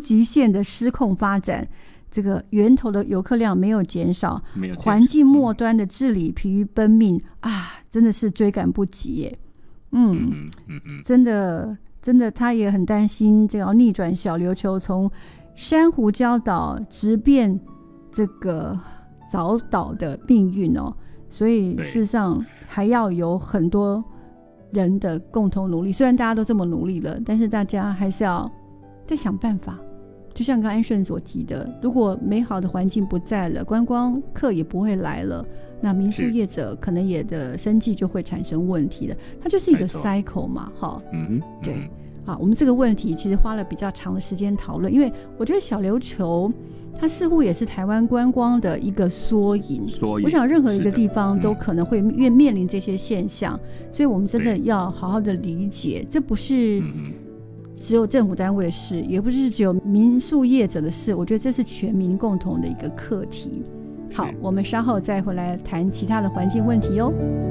极限的失控发展，这个源头的游客量没有减少，环境末端的治理疲于奔命啊，真的是追赶不及耶。真的他也很担心这要逆转小琉球从珊瑚礁岛直变这个藻岛的命运哦，所以事实上还要有很多人的共同努力，虽然大家都这么努力了，但是大家还是要再想办法。就像刚安顺所提的，如果美好的环境不在了，观光客也不会来了，那民宿业者可能也的生计就会产生问题了，它就是一个 cycle 嘛，哈，对。好，我们这个问题其实花了比较长的时间讨论，因为我觉得小琉球它似乎也是台湾观光的一个缩影。我想任何一个地方都可能会面临这些现象，所以我们真的要好好的理解，这不是只有政府单位的事，也不是只有民宿业者的事，我觉得这是全民共同的一个课题。好，我们稍后再回来谈其他的环境问题哦。